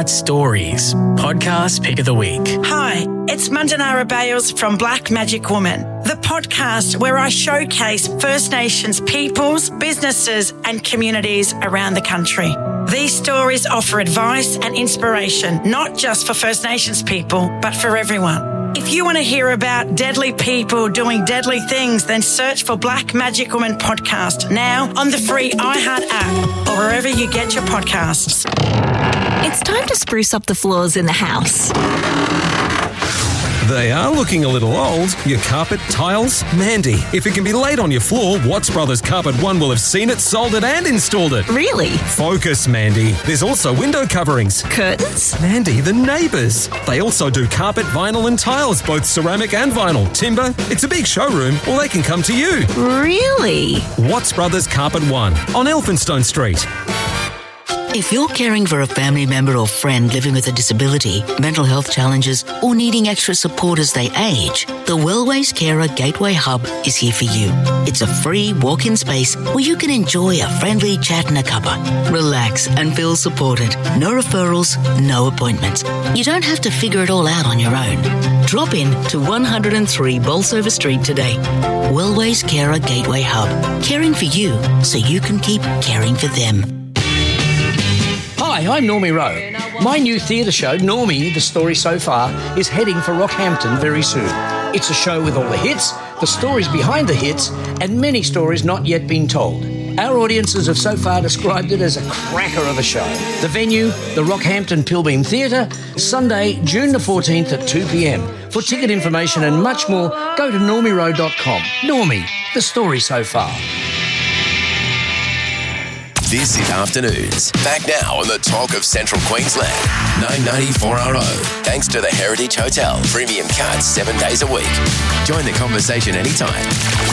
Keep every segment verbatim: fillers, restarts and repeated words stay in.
Heart Stories, podcast pick of the week. Hi, it's Mandanara Bales from Black Magic Woman, the podcast where I showcase First Nations peoples, businesses and communities around the country. These stories offer advice and inspiration, not just for First Nations people, but for everyone. If you want to hear about deadly people doing deadly things, then search for Black Magic Woman Podcast now on the free iHeart app or wherever you get your podcasts. It's time to spruce up the floors in the house. They are looking a little old. Your carpet, tiles? Mandy, if it can be laid on your floor, Watts Brothers Carpet One will have seen it, sold it and installed it. Really? Focus, Mandy. There's also window coverings. Curtains? Mandy, the neighbours. They also do carpet, vinyl and tiles, both ceramic and vinyl. Timber. It's a big showroom, or they can come to you. Really? Watts Brothers Carpet One on Elphinstone Street. If you're caring for a family member or friend living with a disability, mental health challenges, or needing extra support as they age, the Wellways Carer Gateway Hub is here for you. It's a free walk-in space where you can enjoy a friendly chat and a cuppa. Relax and feel supported. No referrals, no appointments. You don't have to figure it all out on your own. Drop in to one oh three Bolsover Street today. Wellways Carer Gateway Hub. Caring for you so you can keep caring for them. Hi, I'm Normie Rowe. My new theatre show, Normie, The Story So Far, is heading for Rockhampton very soon. It's a show with all the hits, the stories behind the hits, and many stories not yet been told. Our audiences have so far described it as a cracker of a show. The venue, the Rockhampton Pilbeam Theatre, Sunday, June the fourteenth at two p.m. For ticket information and much more, go to normie rowe dot com. Normie, The Story So Far. This is Afternoons. Back now on the talk of Central Queensland. nine ninety-four R O. Thanks to the Heritage Hotel. Premium cards seven days a week. Join the conversation anytime.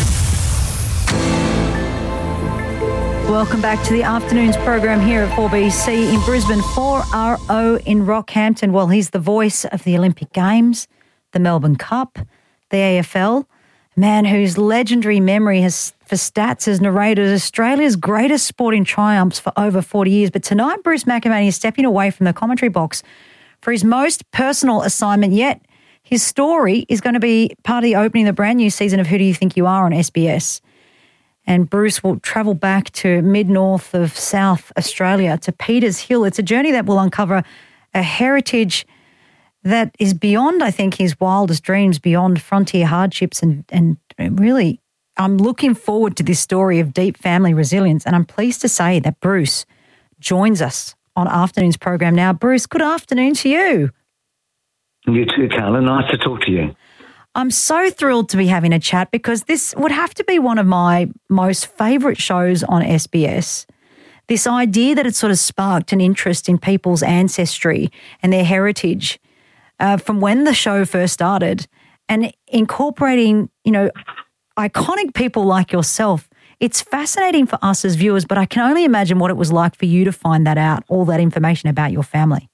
Welcome back to the Afternoons program here at four B C in Brisbane. four R O in Rockhampton. Well, he's the voice of the Olympic Games, the Melbourne Cup, the A F L. A man whose legendary memory has for stats has narrated Australia's greatest sporting triumphs for over forty years. But tonight, Bruce McAvaney is stepping away from the commentary box for his most personal assignment yet. His story is going to be part of the opening of the brand new season of Who Do You Think You Are on S B S. And Bruce will travel back to mid-north of South Australia to Peters Hill. It's a journey that will uncover a heritage that is beyond, I think, his wildest dreams, beyond frontier hardships. And, and really, I'm looking forward to this story of deep family resilience. And I'm pleased to say that Bruce joins us on Afternoon's program now. Bruce, good afternoon to you. You too, Carla. Nice to talk to you. I'm so thrilled to be having a chat because this would have to be one of my most favourite shows on S B S. This idea that it sort of sparked an interest in people's ancestry and their heritage uh, from when the show first started, and incorporating, you know, iconic people like yourself. It's fascinating for us as viewers, but I can only imagine what it was like for you to find that out, all that information about your family.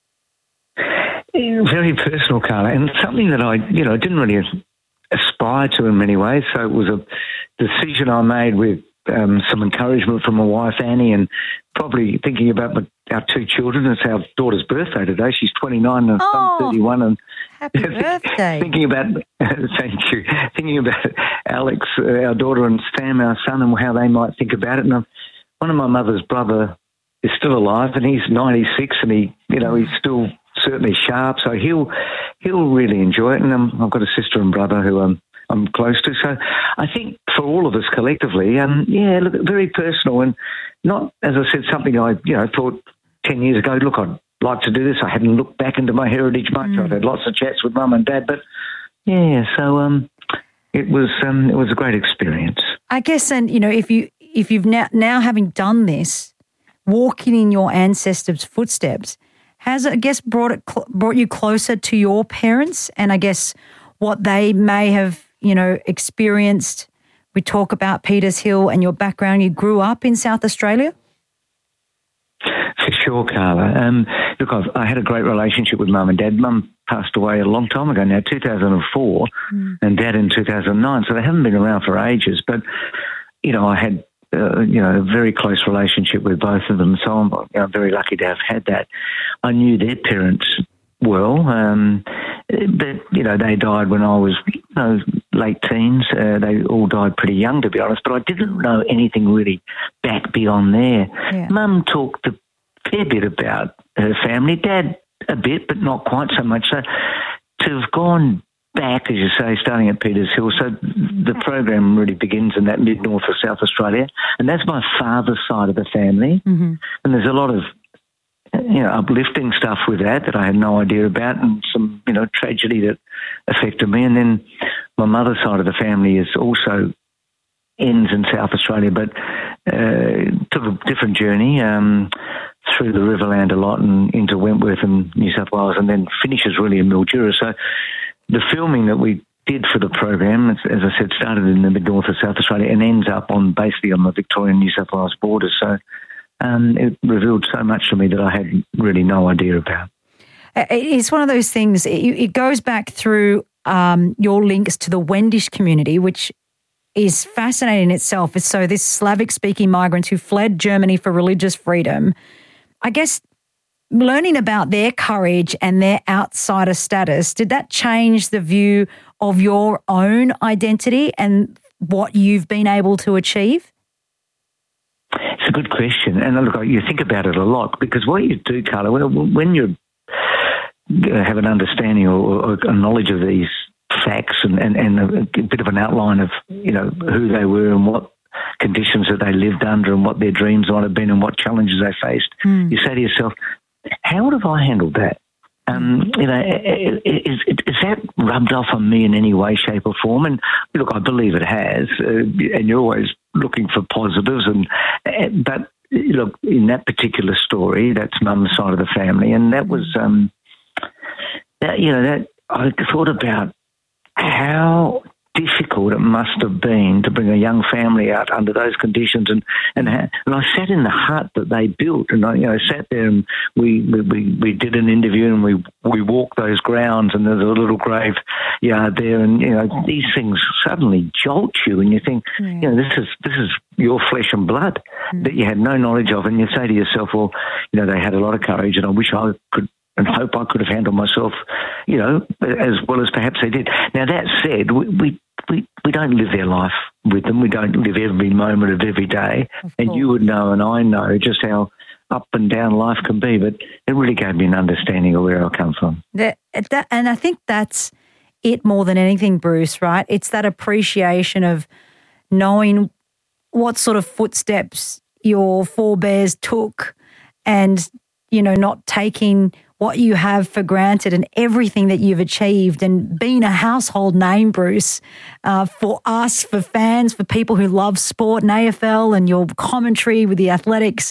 Very personal, Carla, and something that I, you know, didn't really aspire to in many ways. So it was a decision I made with um, some encouragement from my wife, Annie, and probably thinking about my, our two children. It's our daughter's birthday today. She's twenty-nine and oh, I'm thirty-one. And happy birthday. Thinking about, thank you, thinking about Alex, uh, our daughter, and Sam, our son, and how they might think about it. And I'm, one of my mother's brother is still alive, and he's ninety-six, and he, you know, he's still certainly sharp, so he'll he'll really enjoy it. And um, I've got a sister and brother who um, I'm close to. So I think for all of us collectively, um, yeah, look, very personal, and not, as I said, something I you know thought ten years ago. Look, I'd like to do this. I hadn't looked back into my heritage much. Mm. I've had lots of chats with mum and dad, but yeah, so um, it was um, it was a great experience. I guess, and you know, if you if you've now now having done this, walking in your ancestors' footsteps, has it, I guess, brought it cl- brought you closer to your parents, and I guess what they may have, you know, experienced? We talk about Peters Hill and your background. You grew up in South Australia? For sure, Carla. Um, look, I've, I had a great relationship with mum and dad. Mum passed away a long time ago now, two thousand four, mm. and dad in two thousand nine, so they haven't been around for ages. But, you know, I had uh, you know, a very close relationship with both of them. So I'm, you know, very lucky to have had that. I knew their parents well, um, but, you know, they died when I was, you know, late teens. Uh, they all died pretty young, to be honest, but I didn't know anything really back beyond there. Yeah. Mum talked a fair bit about her family, Dad a bit, but not quite so much. So to have gone back, as you say, starting at Peters Hill, so the program really begins in that mid-north of South Australia, and that's my father's side of the family. Mm-hmm. And there's a lot of, you know, uplifting stuff with that that I had no idea about, and some, you know, tragedy that affected me. And then my mother's side of the family is also ends in South Australia, but uh, took a different journey um, through the Riverland a lot and into Wentworth and New South Wales, and then finishes really in Mildura. So the filming that we did for the program, as, as I said, started in the mid-north of South Australia and ends up on basically on the Victorian-New South Wales border. So um, it revealed so much to me that I had really no idea about. It's one of those things, it, it goes back through um, your links to the Wendish community, which is fascinating in itself. So this Slavic-speaking migrants who fled Germany for religious freedom, I guess learning about their courage and their outsider status, did that change the view of your own identity and what you've been able to achieve? It's a good question. And look, you think about it a lot, because what you do, Carla, when you have an understanding or a knowledge of these facts and, and, and a bit of an outline of, you know, who they were and what conditions that they lived under and what their dreams might have been and what challenges they faced, mm. you say to yourself, how would have I handled that? Um, you know, is, is that rubbed off on me in any way, shape or form? And look, I believe it has, uh, and you're always looking for positives. And uh, but look, in that particular story, that's Mum's side of the family, and that was, um, that, you know, that I thought about how difficult it must have been to bring a young family out under those conditions, and and, and I sat in the hut that they built, and I you know sat there and we we, we did an interview and we we walked those grounds, and there's a little graveyard there, and you know these things suddenly jolt you, and you think yeah. you know this is this is your flesh and blood mm. that you had no knowledge of, and you say to yourself, well, you know they had a lot of courage, and I wish I could. And hope I could have handled myself, you know, as well as perhaps they did. Now, that said, we we, we, we don't live their life with them. We don't live every moment of every day. And you would know and I know just how up and down life can be. But it really gave me an understanding of where I come from. That, that, and I think that's it more than anything, Bruce, right? It's that appreciation of knowing what sort of footsteps your forebears took and, you know, not taking what you have for granted and everything that you've achieved, and being a household name, Bruce, uh, for us, for fans, for people who love sport and A F L and your commentary with the Athletics,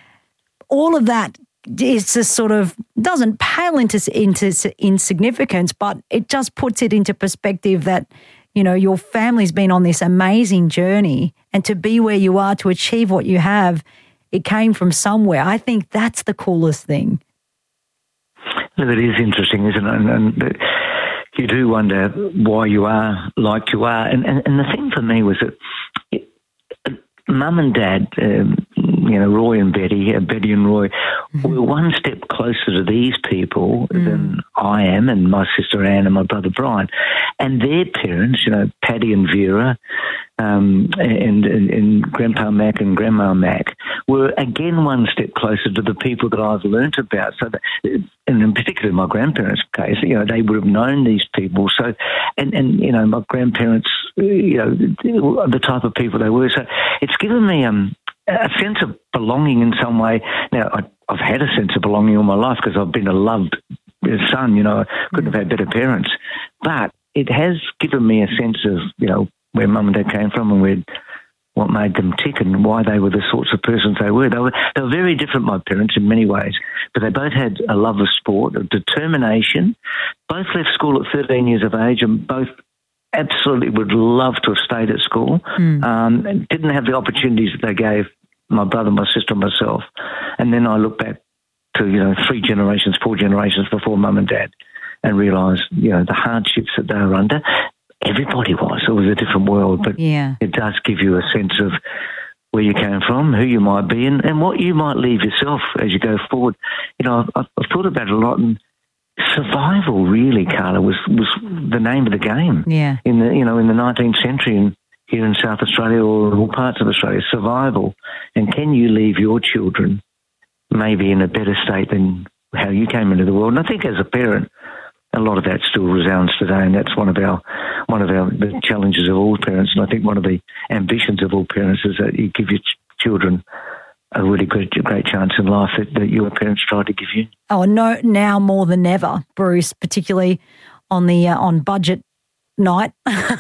all of that is just sort of doesn't pale into, into insignificance, but it just puts it into perspective that, you know, your family's been on this amazing journey, and to be where you are, to achieve what you have, it came from somewhere. I think that's the coolest thing. It is interesting, isn't it? And, and you do wonder why you are like you are. And, and, and the thing for me was that it, Mum and Dad, um, you know, Roy and Betty, uh, Betty and Roy, mm-hmm. were one step closer to these people mm. than I am, and my sister Anne and my brother Brian. And their parents, you know, Paddy and Vera, um, and, and, and Grandpa Mac and Grandma Mac, were again one step closer to the people that I've learnt about. So, that, and in particular, my grandparents' case, you know, they would have known these people. So, and, and you know, my grandparents, you know, the type of people they were. So, it's given me um, a sense of belonging in some way. Now, I, I've had a sense of belonging all my life because I've been a loved son. You know, I couldn't have had better parents, but it has given me a sense of, you know, where Mum and Dad came from and where what made them tick and why they were the sorts of persons they were. They were they were very different, my parents, in many ways, but they both had a love of sport, a determination. Both left school at thirteen years of age, and both absolutely would love to have stayed at school. Mm. Um, and didn't have the opportunities that they gave my brother, my sister, and myself. And then I look back to, you know, three generations, four generations before Mum and Dad, and realised, you know, the hardships that they were under. Everybody was. It was a different world, but yeah. it does give you a sense of where you came from, who you might be, and, and what you might leave yourself as you go forward. You know, I've, I've thought about it a lot, and survival really, Carla, was, was the name of the game. Yeah. In the you know in the nineteenth century, and here in South Australia or all parts of Australia, survival. And can you leave your children maybe in a better state than how you came into the world? And I think as a parent, a lot of that still resounds today, and that's one of our one of our the challenges of all parents. And I think one of the ambitions of all parents is that you give your ch- children a really good, great chance in life that, that your parents tried to give you. Oh, no, now more than ever, Bruce, particularly on the uh, on budget night.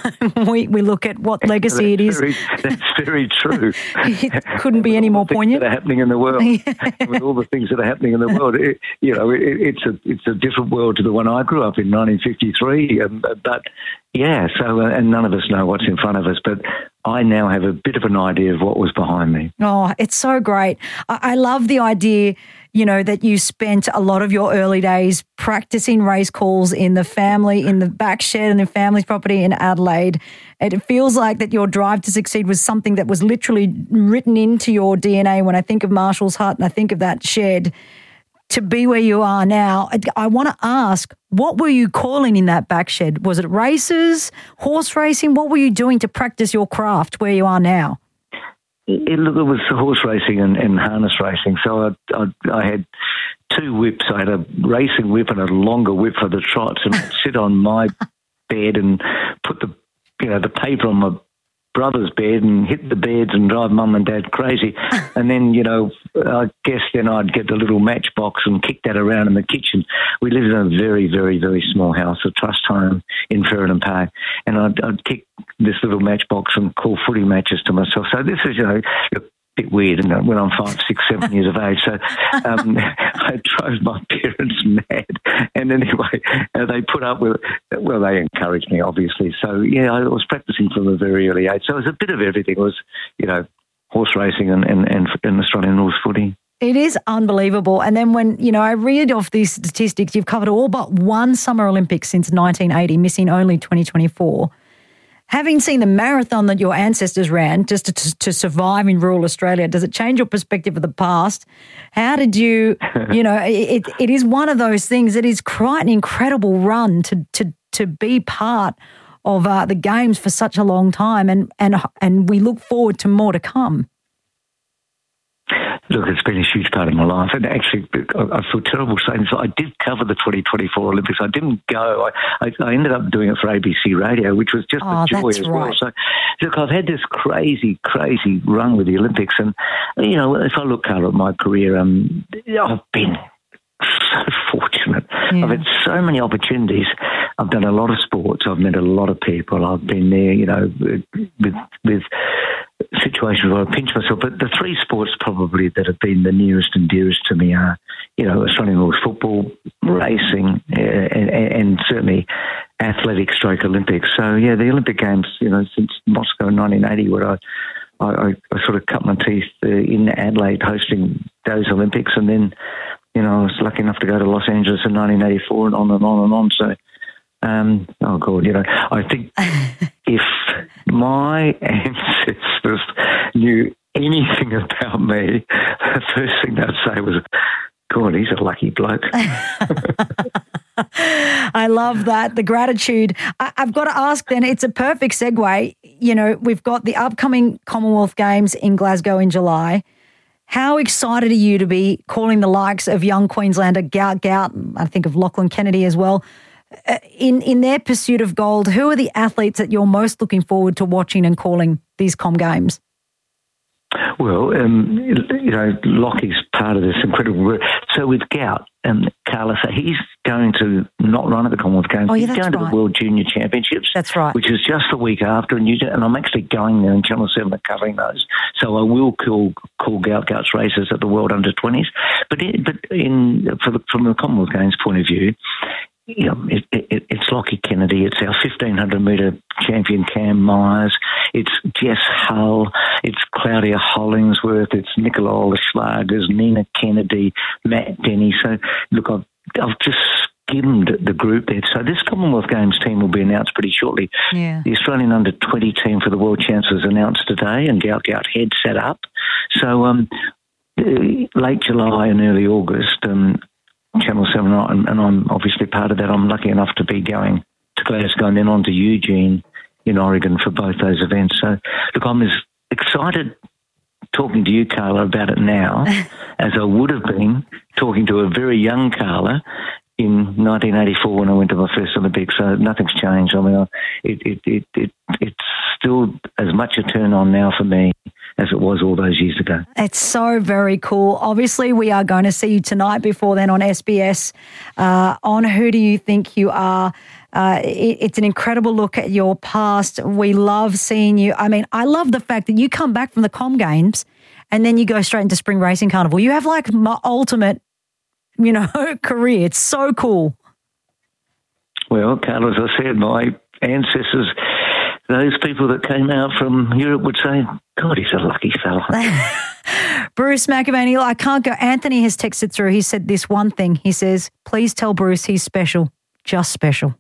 we we look at what legacy it is. Very, that's very true. It couldn't be any more poignant. That are happening in the world, with all the things that are happening in the world, it, you know, it, it's a it's a different world to the one I grew up in, nineteen fifty-three. Um, but yeah, so uh, and none of us know what's in front of us, but I now have a bit of an idea of what was behind me. Oh, it's so great. I, I love the idea, you know, that you spent a lot of your early days practicing race calls in the family, in the back shed and the family's property in Adelaide. It feels like that your drive to succeed was something that was literally written into your D N A. When I think of Marshall's Hut and I think of that shed, to be where you are now, I, I want to ask, what were you calling in that back shed? Was it races, horse racing? What were you doing to practice your craft where you are now? It, it was horse racing and, and harness racing. So I, I, I had two whips. I had a racing whip and a longer whip for the trots, and I'd sit on my bed and put the you know the paper on my brother's bed and hit the beds and drive mum and dad crazy. And then, you know, I guess then I'd get the little matchbox and kick that around in the kitchen. We lived in a very, very, very small house, a trust home in Ferryden Park, and I'd, I'd kick this little matchbox and call footy matches to myself. So this is, you know, a bit weird, isn't it, when I'm five, six, seven years of age. So um, I drove my parents mad. And anyway, uh, they put up with, well, they encouraged me, obviously. So, yeah, I was practicing from a very early age. So it was a bit of everything. It was, you know, horse racing and, and, and, and Australian rules footy. It is unbelievable. And then when, you know, I read off these statistics, you've covered all but one Summer Olympics since nineteen eighty, missing only twenty twenty-four. Having seen the marathon that your ancestors ran just to, to, to survive in rural Australia, does it change your perspective of the past? How did you, you know, it, it is one of those things. It is quite an incredible run to to to be part of uh, the Games for such a long time, and and and we look forward to more to come. Look, it's been a huge part of my life, and actually, I feel terrible saying this. I did cover the twenty twenty-four Olympics. I didn't go. I, I, I ended up doing it for A B C Radio, which was just oh, a joy as right. well. So, look, I've had this crazy, crazy run with the Olympics, and you know, if I look at my career, um, I've been so fortunate. Yeah. I've had so many opportunities. I've done a lot of sports. I've met a lot of people. I've been there, you know, with with. situations where I pinch myself, but the three sports probably that have been the nearest and dearest to me are, you know, Australian rules football, racing, uh, and, and certainly athletic stroke Olympics. So, yeah, the Olympic Games, you know, since Moscow in nineteen eighty, where I, I, I sort of cut my teeth uh, in Adelaide hosting those Olympics, and then, you know, I was lucky enough to go to Los Angeles in nineteen eighty-four and on and on and on. So, Um, oh, God, you know, I think if my ancestors knew anything about me, the first thing they'd say was, God, he's a lucky bloke. I love that, the gratitude. I, I've got to ask then, it's a perfect segue. You know, we've got the upcoming Commonwealth Games in Glasgow in July. How excited are you to be calling the likes of young Queenslander Gout Gout, I think of Lachlan Kennedy as well, Uh, in, in their pursuit of gold? Who are the athletes that you're most looking forward to watching and calling these Com Games? Well, um, you know, Lockie's part of this incredible work. So with Gout, um, Carla, so he's going to not run at the Commonwealth Games. Oh, yeah, he's that's going right. to the World Junior Championships. That's right. Which is just the week after, and, you, and I'm actually going there in Channel seven and covering those. So I will call, call Gout Gout's races at the World Under twenties. But, it, but in, for the, from the Commonwealth Games point of view, you know, it, it, it's Lockie Kennedy, it's our fifteen hundred metre champion Cam Myers, it's Jess Hull, it's Claudia Hollingsworth, it's Nicola Schlagers, Nina Kennedy, Matt Denny. So, look, I've, I've just skimmed the group there. So this Commonwealth Games team will be announced pretty shortly. Yeah. The Australian under twenty team for the World Champs was announced today, and Gout Gout Head set up. So um, late July and early August, um, Channel seven, and, and I'm obviously part of that. I'm lucky enough to be going to Glasgow and then on to Eugene in Oregon for both those events. So, look, I'm as excited talking to you, Carla, about it now as I would have been talking to a very young Carla in nineteen eighty-four when I went to my first Olympics. So nothing's changed. I mean, it, it, it, it, it's still as much a turn on now for me as it was all those years ago. It's so very cool. Obviously, we are going to see you tonight before then on S B S uh, on Who Do You Think You Are? Uh, it, it's an incredible look at your past. We love seeing you. I mean, I love the fact that you come back from the Com Games and then you go straight into Spring Racing Carnival. You have like my ultimate, you know, career. It's so cool. Well, Carla, as I said, my ancestors, those people that came out from Europe would say, God, he's a lucky fella. Bruce McAvaney, I can't go. Anthony has texted through. He said this one thing. He says, please tell Bruce he's special, just special.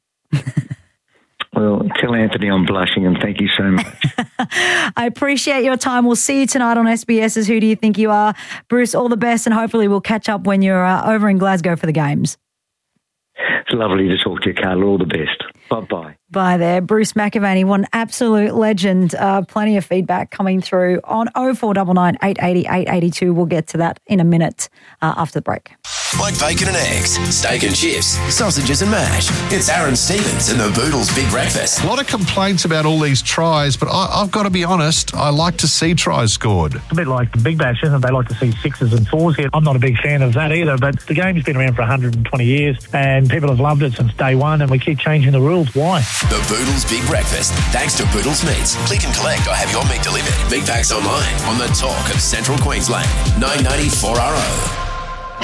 Well, tell Anthony I'm blushing and thank you so much. I appreciate your time. We'll see you tonight on SBS's Who Do You Think You Are? Bruce, all the best, and hopefully we'll catch up when you're uh, over in Glasgow for the Games. It's lovely to talk to you, Carla. All the best. Bye-bye. Bye there. Bruce McAvaney, one absolute legend. Uh, plenty of feedback coming through on oh four nine nine, eight eight oh, eight eight two. We'll get to that in a minute uh, after the break. Like bacon and eggs, steak and chips, sausages and mash. It's Aaron Stevens and the Boodles Big Breakfast. A lot of complaints about all these tries, but I, I've got to be honest, I like to see tries scored. It's a bit like the Big Bash, isn't it? They like to see sixes and fours here. I'm not a big fan of that either, but the game's been around for one hundred twenty years and people have loved it since day one, and we keep changing the rules. Why? The Boodles Big Breakfast, thanks to Boodles Meats. Click and collect or have your meat delivered. Meat packs online on the talk of Central Queensland. nine ninety-four R O.